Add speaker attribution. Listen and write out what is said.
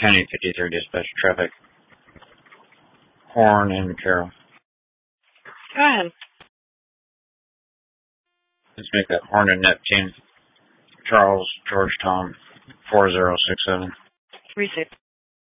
Speaker 1: County 53 dispatch traffic. Horn and Carroll.
Speaker 2: Go ahead.
Speaker 1: Let's make that Horn and Neptune. Charles, George, Tom, 4067.
Speaker 2: 36.